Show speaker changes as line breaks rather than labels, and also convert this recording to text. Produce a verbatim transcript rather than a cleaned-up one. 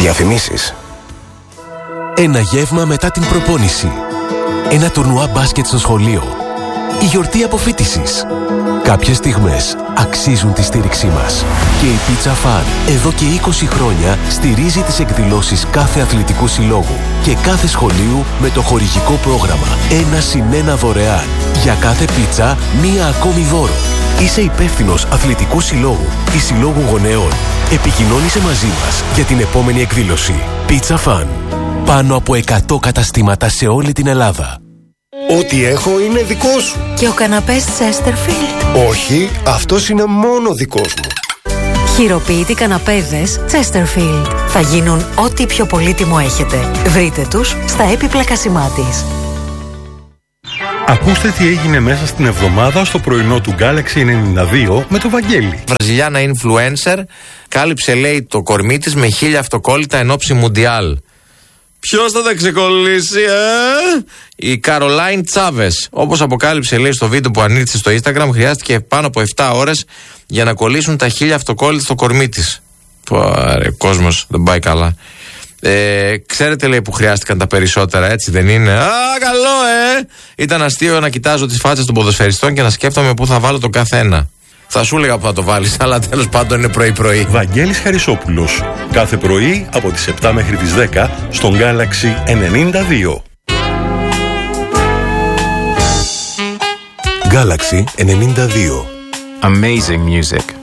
Διαφημίσεις.
Ένα γεύμα μετά την προπόνηση. Ένα τουρνουά μπάσκετ στο σχολείο. Η γιορτή αποφοίτησης. Κάποιες στιγμές αξίζουν τη στήριξή μας. Και η Pizza Fun εδώ και είκοσι χρόνια στηρίζει τις εκδηλώσεις κάθε αθλητικού συλλόγου και κάθε σχολείου με το χορηγικό πρόγραμμα ένα συν ένα δωρεάν. Για κάθε πίτσα, μία ακόμη δώρο. Είσαι υπεύθυνος αθλητικού συλλόγου ή συλλόγου γονέων. Επικοινώνησε μαζί μας για την επόμενη εκδήλωση. Pizza Fun. Πάνω από εκατό καταστήματα σε όλη την Ελλάδα.
Ό,τι έχω είναι δικό σου.
Και ο καναπές Chesterfield.
Όχι, αυτός είναι μόνο δικός μου.
Χειροποίητοι καναπέδες Chesterfield. Θα γίνουν ό,τι πιο πολύτιμο έχετε. Βρείτε τους στα έπιπλα Κασιμάτης.
Ακούστε τι έγινε μέσα στην εβδομάδα στο πρωινό του Galaxy ενενήντα δύο με το Βαγγέλη.
Βραζιλιάνα influencer κάλυψε, λέει, το κορμί της με χίλια αυτοκόλλητα εν ώψη Μουντιάλ. Ποιος θα τα ξεκολλήσει, ε? Η Καρολάιν Τσάβες. Όπως αποκάλυψε, λέει, στο βίντεο που ανήρτησε στο Instagram, χρειάστηκε πάνω από επτά ώρες για να κολλήσουν τα χίλια αυτοκόλλητα στο κορμί της. Πάρε, κόσμος δεν πάει καλά. Ε, ξέρετε, λέει, που χρειάστηκαν τα περισσότερα, έτσι δεν είναι? Α, καλό, ε! Ήταν αστείο να κοιτάζω τις φάτσες των ποδοσφαιριστών και να σκέφτομαι πού θα βάλω τον καθένα. Θα σου έλεγα που θα το βάλεις, αλλά τέλος πάντων είναι πρωί-πρωί.
Βαγγέλης Χαρισόπουλος. Κάθε πρωί από τις επτά μέχρι τις δέκα στον Galaxy ενενήντα δύο.
Galaxy ενενήντα δύο.
Amazing music.